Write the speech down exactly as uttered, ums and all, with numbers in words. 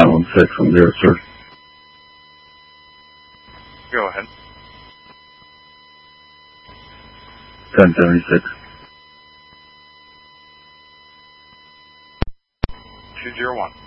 nine one six on zero, sir. Go ahead. ten seventy-six. two zero one.